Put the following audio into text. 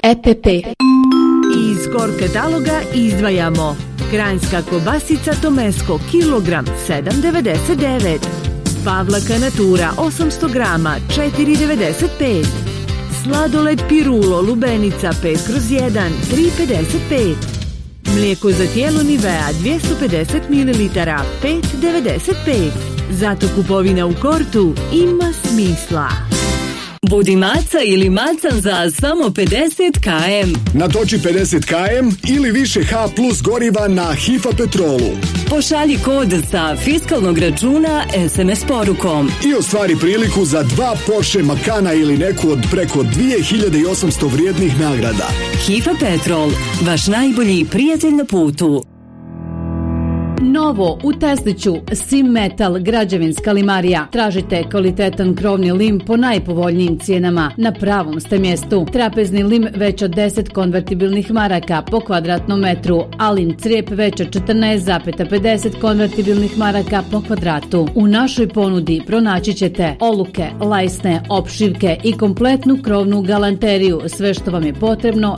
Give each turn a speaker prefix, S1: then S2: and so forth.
S1: EPP.
S2: Iz Kor kataloga izdvajamo Kranjska kobasica Tomesko kilogram 7,99, Pavlaka Natura 800 grama 4,95, Sladoled Pirulo Lubenica 5/1 3,55, Mlijeko za tijelo Nivea 250 ml 5,95. Zato kupovina u Kortu ima smisla.
S3: Budi maca ili macan za samo 50 km.
S4: Natoči 50 km ili više H plus goriva na HIFA Petrolu.
S3: Pošalji kod sa fiskalnog računa SMS porukom.
S4: I ostvari priliku za 2 Porsche Macana ili neku od preko 2800 vrijednih nagrada.
S3: HIFA Petrol, vaš najbolji prijatelj na putu.
S5: Novo u Tesliću, Sim Metal građevinska limarija. Tražite kvalitetan krovni lim po najpovoljnijim cijenama. Na pravom ste mjestu. Trapezni lim već od 10 konvertibilnih maraka po kvadratnom metru, a lim crijep već od 14,50 konvertibilnih maraka po kvadratu. U našoj ponudi pronaći ćete oluke, lajsne, opšivke i kompletnu krovnu galanteriju. Sve što vam je potrebno